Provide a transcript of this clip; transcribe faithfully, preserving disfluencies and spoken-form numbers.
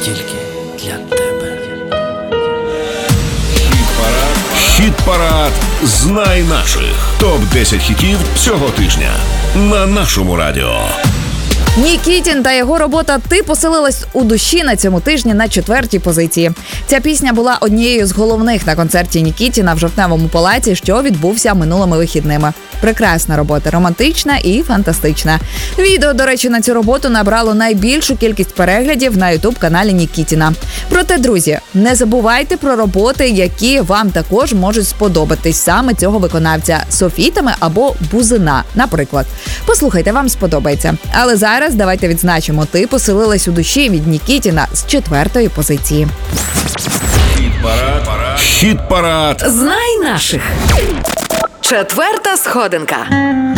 тільки для тебе. Хіт-парад «Знай наших». топ десять хітів цього тижня на нашому радіо. Нікітін та його робота «Ти поселилась у душі» на цьому тижні на четвертій позиції. Ця пісня була однією з головних на концерті Нікітіна в Жовтневому палаці, що відбувся минулими вихідними. Прекрасна робота, романтична і фантастична. Відео, до речі, на цю роботу набрало найбільшу кількість переглядів на ютуб-каналі Нікітіна. Проте, друзі, не забувайте про роботи, які вам також можуть сподобатись саме цього виконавця – Софітами або Бузина, наприклад. Послухайте, вам сподобається. Але зараз давайте відзначимо «Ти поселилась у душі» від Нікітіна з четвертої позиції. Хіт-парад. Хіт-парад. Знай наших. Четверта сходинка.